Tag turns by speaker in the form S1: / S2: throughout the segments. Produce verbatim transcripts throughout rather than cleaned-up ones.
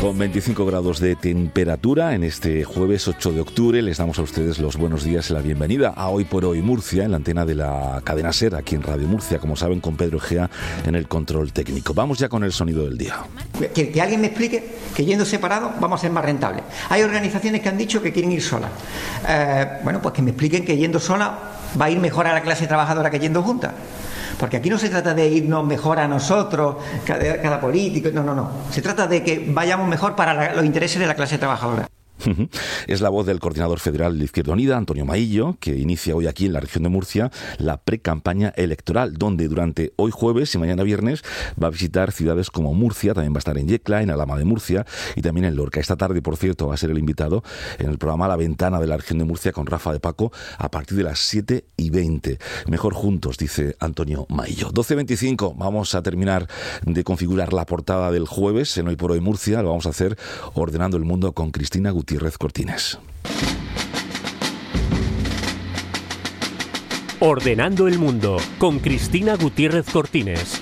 S1: Con veinticinco grados de temperatura en este jueves ocho de octubre, les damos a ustedes los buenos días y la bienvenida a Hoy por Hoy Murcia, en la antena de la cadena SER, aquí en Radio Murcia, como saben, con Pedro Egea en el control técnico. Vamos ya con el sonido del día.
S2: Que, que alguien me explique que yendo separado vamos a ser más rentables. Hay organizaciones que han dicho que quieren ir solas. Eh, bueno, pues que me expliquen que yendo sola va a ir mejor a la clase trabajadora que yendo juntas. Porque aquí no se trata de irnos mejor a nosotros, cada, cada político, no, no, no. Se trata de que vayamos mejor para la, los intereses de la clase trabajadora.
S1: Es la voz del coordinador federal de Izquierda Unida, Antonio Maillo, que inicia hoy aquí en la región de Murcia la precampaña electoral, donde durante hoy jueves y mañana viernes va a visitar ciudades como Murcia, también va a estar en Yecla, en Alhama de Murcia y también en Lorca. Esta tarde, por cierto, va a ser el invitado en el programa La Ventana de la región de Murcia con Rafa de Paco a partir de las siete y veinte. Mejor juntos, dice Antonio Maillo. doce veinticinco, vamos a terminar de configurar la portada del jueves en Hoy por Hoy Murcia. Lo vamos a hacer ordenando el mundo con Cristina Gutiérrez Cortines.
S3: Ordenando el mundo con Cristina Gutiérrez Cortines.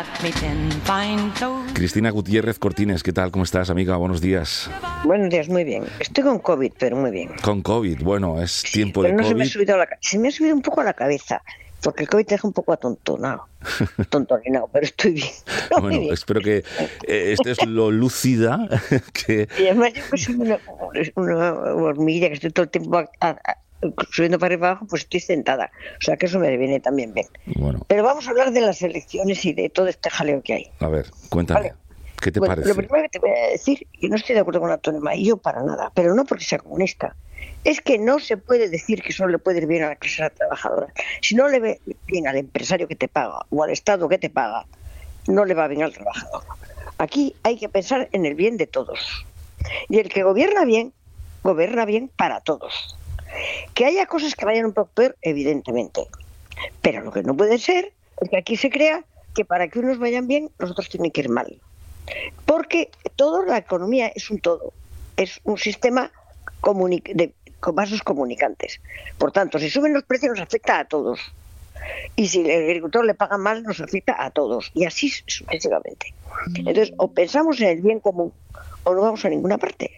S1: Cristina Gutiérrez Cortines, ¿qué tal? ¿Cómo estás, amiga? Buenos días.
S4: Buenos días, muy bien. Estoy con COVID, pero muy bien.
S1: Con COVID, bueno, es tiempo
S4: pero
S1: de
S4: no
S1: COVID.
S4: Se me, ha subido a la, se me ha subido un poco a la cabeza, porque el COVID te deja un poco atontonado, tontolinado, pero estoy bien. No,
S1: bueno,
S4: bien.
S1: Espero que eh, estés lo lúcida que...
S4: Y además yo que soy una, una hormiguilla que estoy todo el tiempo a, a, a, subiendo para arriba abajo, pues estoy sentada. O sea que eso me viene también bien.
S1: Bueno.
S4: Pero vamos a hablar de las elecciones y de todo este jaleo que hay.
S1: A ver, cuéntame.
S4: Vale.
S1: ¿Qué te
S4: bueno,
S1: parece?
S4: Lo primero que te voy a decir, que no estoy de acuerdo con Antonio Maillo para nada, pero no porque sea comunista. Es que no se puede decir que solo le puede ir bien a la clase trabajadora. Si no le ve bien al empresario que te paga o al Estado que te paga, no le va bien al trabajador. Aquí hay que pensar en el bien de todos. Y el que gobierna bien, gobierna bien para todos. Que haya cosas que vayan un poco peor, evidentemente. Pero lo que no puede ser es que aquí se crea que para que unos vayan bien, los otros tienen que ir mal. Porque toda la economía es un todo. Es un sistema comunic- de con vasos comunicantes. Por tanto, si suben los precios nos afecta a todos. Y si el agricultor le paga mal, nos afecta a todos. Y así sucesivamente. Entonces, o pensamos en el bien común o no vamos a ninguna parte.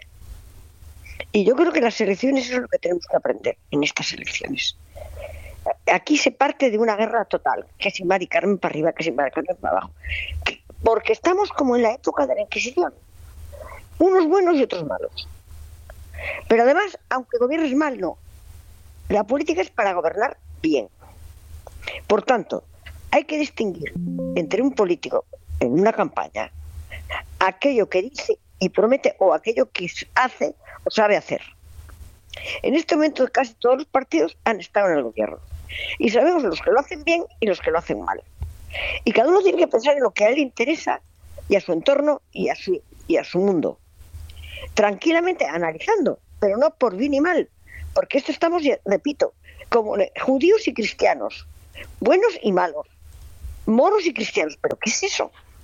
S4: Y yo creo que las elecciones eso es lo que tenemos que aprender en estas elecciones. Aquí se parte de una guerra total, que si Mari Carmen para arriba, que si Mari Carmen para abajo. Porque estamos como en la época de la Inquisición. Unos buenos y otros malos. Pero además, aunque gobiernes mal, no. La política es para gobernar bien. Por tanto, hay que distinguir entre un político en una campaña, aquello que dice y promete o aquello que hace o sabe hacer. En este momento casi todos los partidos han estado en el gobierno. Y sabemos los que lo hacen bien y los que lo hacen mal. Y cada uno tiene que pensar en lo que a él le interesa y a su entorno y a su, y a su mundo. Tranquilamente analizando, pero no por bien y mal, porque esto estamos, repito, como judíos y cristianos, buenos y malos, moros y cristianos, pero ¿qué es eso?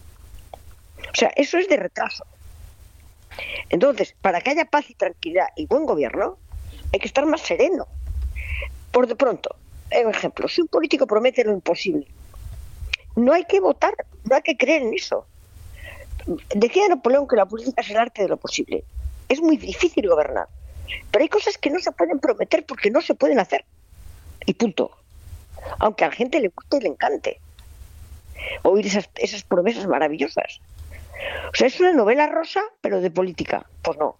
S4: O sea, eso es de retraso. Entonces, para que haya paz y tranquilidad y buen gobierno, hay que estar más sereno. Por de pronto, un ejemplo, si un político promete lo imposible, no hay que votar, no hay que creer en eso. Decía Napoleón que la política es el arte de lo posible. Es muy difícil gobernar, pero hay cosas que no se pueden prometer porque no se pueden hacer. Y punto. Aunque a la gente le guste y le encante oír esas, esas promesas maravillosas. O sea, es una novela rosa, pero de política. Pues no.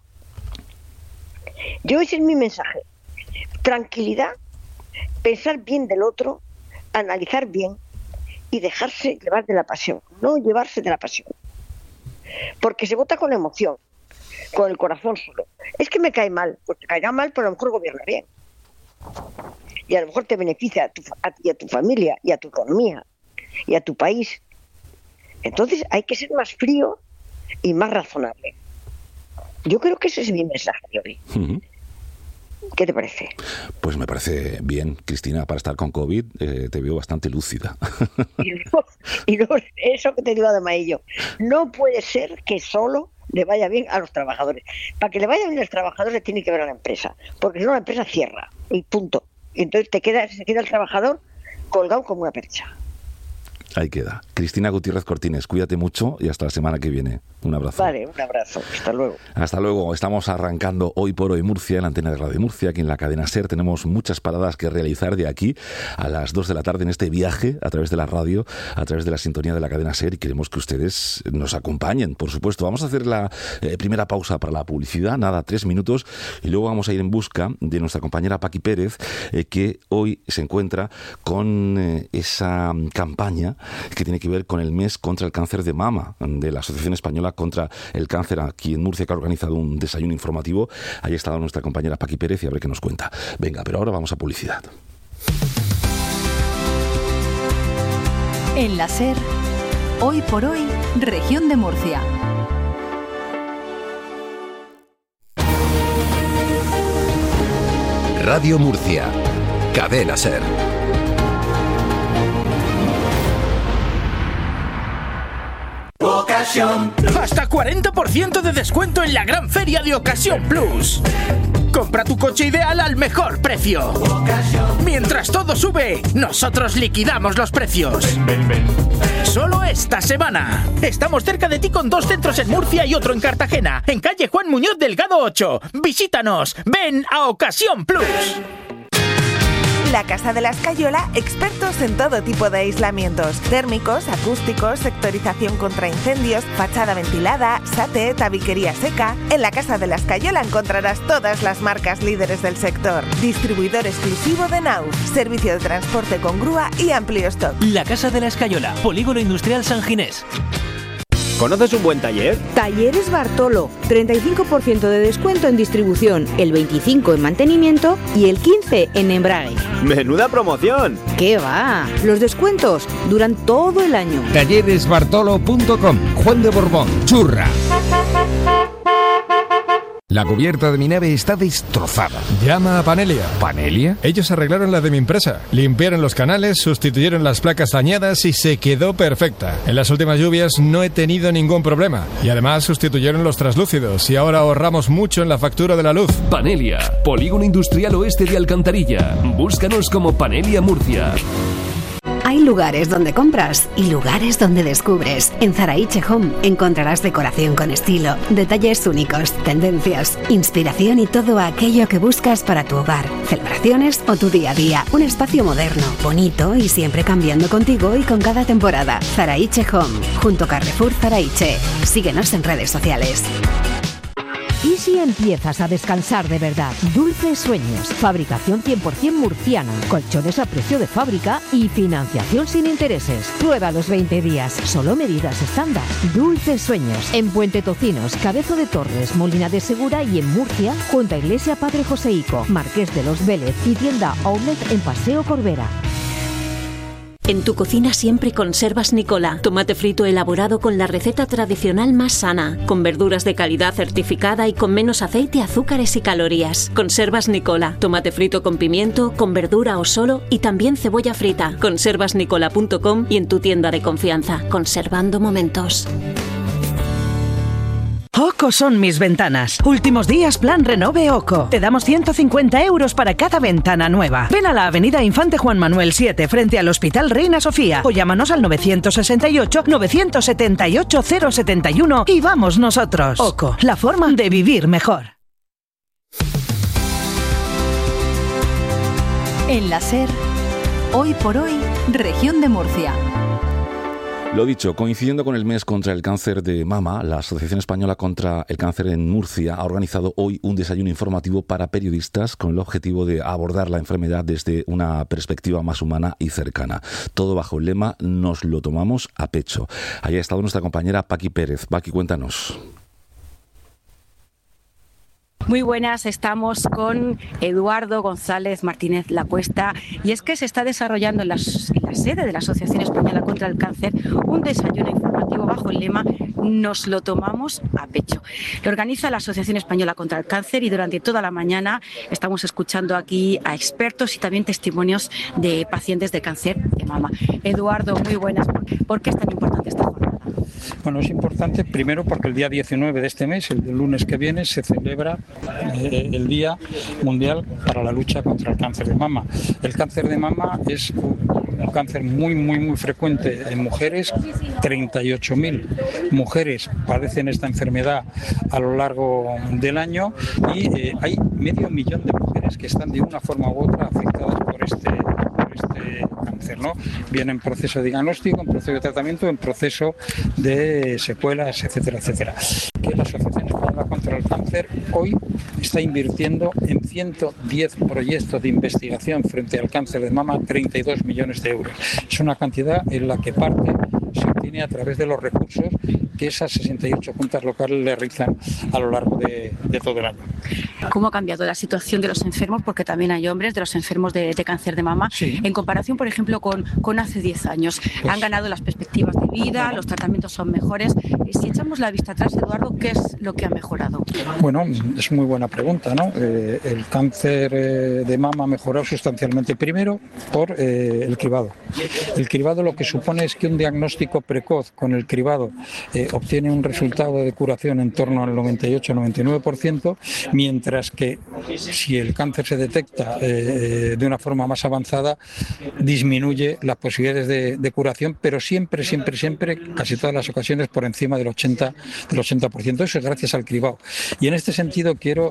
S4: Yo ese es mi mensaje. Tranquilidad, pensar bien del otro, analizar bien y dejarse llevar de la pasión, no llevarse de la pasión. Porque se vota con emoción, con el corazón solo. Es que me cae mal, pues te caerá mal, pero a lo mejor gobierna bien. Y a lo mejor te beneficia a tu, a ti, a tu familia y a tu economía y a tu país. Entonces hay que ser más frío y más razonable. Yo creo que ese es mi mensaje de hoy. Uh-huh. ¿Qué te parece?
S1: Pues me parece bien, Cristina, para estar con COVID eh, te veo bastante lúcida.
S4: Y luego, y luego eso que te digo de Maillo, no puede ser que solo le vaya bien a los trabajadores. Para que le vaya bien a los trabajadores le tiene que ver a la empresa, porque si no la empresa cierra y punto. Y entonces te queda, se queda el trabajador colgado como una percha.
S1: Ahí queda. Cristina Gutiérrez Cortines, cuídate mucho y hasta la semana que viene. Un abrazo.
S4: Vale, un abrazo. Hasta luego.
S1: Hasta luego. Estamos arrancando Hoy por Hoy Murcia, en la antena de Radio Murcia, aquí en la cadena SER. Tenemos muchas paradas que realizar de aquí a las dos de la tarde en este viaje a través de la radio, a través de la sintonía de la cadena SER, y queremos que ustedes nos acompañen, por supuesto. Vamos a hacer la eh, primera pausa para la publicidad, nada, tres minutos, y luego vamos a ir en busca de nuestra compañera Paqui Pérez, eh, que hoy se encuentra con eh, esa campaña que tiene que ver con el mes contra el cáncer de mama de la Asociación Española contra el Cáncer aquí en Murcia, que ha organizado un desayuno informativo. Ahí ha estado nuestra compañera Paqui Pérez y a ver qué nos cuenta. Venga, pero ahora vamos a publicidad.
S5: En la SER, Hoy por Hoy, Región de Murcia.
S6: Radio Murcia, Cadena SER.
S7: Ocasión. Hasta cuarenta por ciento de descuento en la gran feria de Ocasión Plus. Compra tu coche ideal al mejor precio. Mientras todo sube, nosotros liquidamos los precios. Ven, ven, ven. Solo esta semana. Estamos cerca de ti con dos centros en Murcia y otro en Cartagena, en calle Juan Muñoz Delgado ocho. Visítanos. Ven a Ocasión Plus.
S8: La Casa de la Escayola, expertos en todo tipo de aislamientos, térmicos, acústicos, sectorización contra incendios, fachada ventilada, sate, tabiquería seca. En la Casa de la Escayola encontrarás todas las marcas líderes del sector. Distribuidor exclusivo de Naus, servicio de transporte con grúa y amplio stock.
S9: La Casa de la Escayola, Polígono Industrial San Ginés.
S10: ¿Conoces un buen taller?
S11: Talleres Bartolo, treinta y cinco por ciento de descuento en distribución, el veinticinco por ciento en mantenimiento y el quince por ciento en embrague.
S10: ¡Menuda promoción!
S11: ¿Qué va? Los descuentos duran todo el año.
S12: talleres bartolo punto com, Juan de Borbón, Churra. La cubierta de mi nave está destrozada.
S13: Llama a Panelia.
S12: ¿Panelia?
S13: Ellos arreglaron la de mi empresa. Limpiaron los canales, sustituyeron las placas dañadas y se quedó perfecta. En las últimas lluvias no he tenido ningún problema. Y además sustituyeron los traslúcidos y ahora ahorramos mucho en la factura de la luz.
S14: Panelia, Polígono Industrial Oeste de Alcantarilla. Búscanos como Panelia Murcia.
S15: Hay lugares donde compras y lugares donde descubres. En Zaraiche Home encontrarás decoración con estilo, detalles únicos, tendencias, inspiración y todo aquello que buscas para tu hogar, celebraciones o tu día a día. Un espacio moderno, bonito y siempre cambiando contigo y con cada temporada. Zaraiche Home, junto a Carrefour Zaraiche. Síguenos en redes sociales.
S16: ¿Y si empiezas a descansar de verdad? Dulces Sueños, fabricación cien por ciento murciana, colchones a precio de fábrica y financiación sin intereses. Prueba los veinte días, solo medidas estándar. Dulces Sueños, en Puente Tocinos, Cabezo de Torres, Molina de Segura y en Murcia, junto a Iglesia Padre Joseico, Marqués de los Vélez y tienda Outlet en Paseo Corbera.
S17: En tu cocina siempre conservas Nicola, tomate frito elaborado con la receta tradicional más sana, con verduras de calidad certificada y con menos aceite, azúcares y calorías. Conservas Nicola, tomate frito con pimiento, con verdura o solo y también cebolla frita. conservas nicola punto com y en tu tienda de confianza, conservando momentos.
S18: Oco son mis ventanas. Últimos días plan Renove Oco. Te damos ciento cincuenta euros para cada ventana nueva. Ven a la avenida Infante Juan Manuel siete frente al Hospital Reina Sofía o llámanos al nueve seis ocho, nueve siete ocho, cero siete uno y vamos nosotros. Oco, la forma de vivir mejor.
S5: En la SER, Hoy por Hoy, Región de Murcia.
S1: Lo dicho, coincidiendo con el mes contra el cáncer de mama, la Asociación Española contra el Cáncer en Murcia ha organizado hoy un desayuno informativo para periodistas con el objetivo de abordar la enfermedad desde una perspectiva más humana y cercana. Todo bajo el lema "Nos lo tomamos a pecho". Allí ha estado nuestra compañera Paqui Pérez. Paqui, cuéntanos.
S19: Muy buenas, estamos con Eduardo González Martínez Lacuesta y es que se está desarrollando en la, en la sede de la Asociación Española contra el Cáncer un desayuno informativo bajo el lema "Nos lo tomamos a pecho". Lo organiza la Asociación Española contra el Cáncer y durante toda la mañana estamos escuchando aquí a expertos y también testimonios de pacientes de cáncer de mama. Eduardo, muy buenas. ¿Por qué es tan importante esta jornada?
S20: Bueno, es importante primero porque el día diecinueve de este mes, el lunes que viene, se celebra eh, el Día Mundial para la Lucha contra el Cáncer de Mama. El cáncer de mama es un cáncer muy, muy, muy frecuente en mujeres. treinta y ocho mil mujeres padecen esta enfermedad a lo largo del año y eh, hay medio millón de mujeres que están de una forma u otra afectadas por este, por este cáncer, ¿no? Bien en proceso de diagnóstico, en proceso de tratamiento, en proceso de secuelas, etcétera, etcétera. Que la Asociación Española contra el Cáncer hoy está invirtiendo en ciento diez proyectos de investigación frente al cáncer de mama treinta y dos millones de euros. Es una cantidad en la que parte se obtiene a través de los recursos que esas sesenta y ocho juntas locales le realizan a lo largo de, de todo el año.
S19: ¿Cómo ha cambiado la situación de los enfermos? Porque también hay hombres de los enfermos de, de cáncer de mama, sí. En comparación, por ejemplo, con, con hace diez años. Pues, han ganado las perspectivas de vida, bueno. Los tratamientos son mejores. Si echamos la vista atrás, Eduardo, ¿qué es lo que ha mejorado?
S20: Bueno, es muy buena pregunta, ¿no? Eh, el cáncer eh, de mama ha mejorado sustancialmente, primero por eh, el cribado. El cribado lo que supone es que un diagnóstico precoz con el cribado eh, obtiene un resultado de curación en torno al noventa y ocho a noventa y nueve por ciento, mientras que si el cáncer se detecta eh, de una forma más avanzada, disminuye las posibilidades de, de curación, pero siempre, siempre, siempre, casi todas las ocasiones, por encima del ochenta por ciento. Eso es gracias al cribado. Y en este sentido quiero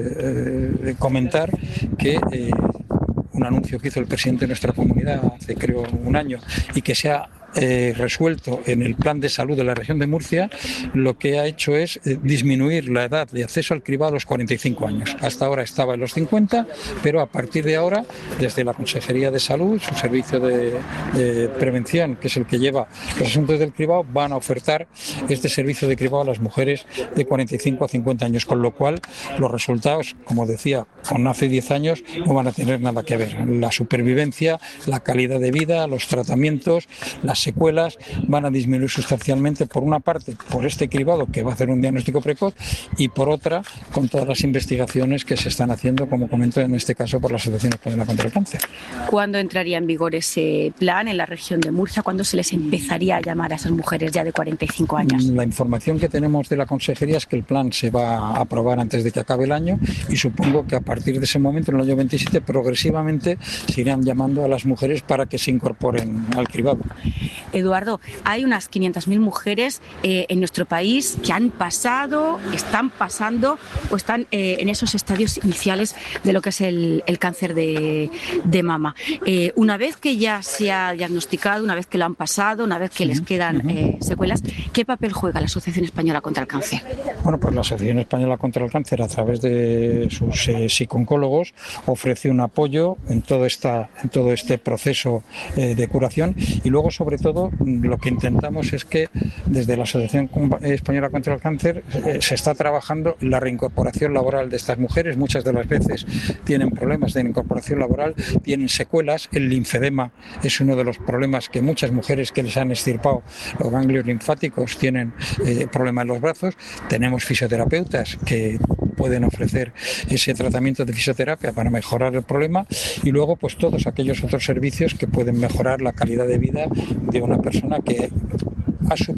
S20: eh, eh, comentar que eh, un anuncio que hizo el presidente de nuestra comunidad hace creo un año y que se ha Eh, resuelto en el plan de salud de la región de Murcia, lo que ha hecho es eh, disminuir la edad de acceso al cribado a los cuarenta y cinco años. Hasta ahora estaba en los cincuenta, pero a partir de ahora, desde la Consejería de Salud, su servicio de, de prevención, que es el que lleva los asuntos del cribado, van a ofertar este servicio de cribado a las mujeres de cuarenta y cinco a cincuenta años, con lo cual los resultados, como decía, con hace diez años no van a tener nada que ver. La supervivencia, la calidad de vida, los tratamientos, las secuelas van a disminuir sustancialmente, por una parte por este cribado que va a hacer un diagnóstico precoz y por otra con todas las investigaciones que se están haciendo, como comento en este caso por la Asociación Española contra el Cáncer.
S19: ¿Cuándo entraría en vigor ese plan en la región de Murcia? ¿Cuándo se les empezaría a llamar a esas mujeres ya de cuarenta y cinco años?
S20: La información que tenemos de la Consejería es que el plan se va a aprobar antes de que acabe el año y supongo que a partir de ese momento, en el año veintisiete, progresivamente se irán llamando a las mujeres para que se incorporen al cribado.
S19: Eduardo, hay unas quinientas mil mujeres eh, en nuestro país que han pasado, están pasando o están eh, en esos estadios iniciales de lo que es el, el cáncer de, de mama. Eh, una vez que ya se ha diagnosticado, una vez que lo han pasado, una vez que sí. les quedan uh-huh. eh, secuelas, ¿qué papel juega la Asociación Española contra el Cáncer?
S20: Bueno, pues la Asociación Española contra el Cáncer, a través de sus eh, psicooncólogos, ofrece un apoyo en todo, esta, en todo este proceso eh, de curación y luego, sobre todo, lo que intentamos es que desde la Asociación Española contra el Cáncer eh, se está trabajando en la reincorporación laboral de estas mujeres. Muchas de las veces tienen problemas de incorporación laboral, tienen secuelas. El linfedema es uno de los problemas que muchas mujeres que les han extirpado los ganglios linfáticos tienen eh, problemas en los brazos. Tenemos fisioterapeutas que pueden ofrecer ese tratamiento de fisioterapia para mejorar el problema y luego pues todos aquellos otros servicios que pueden mejorar la calidad de vida de una persona que ha superado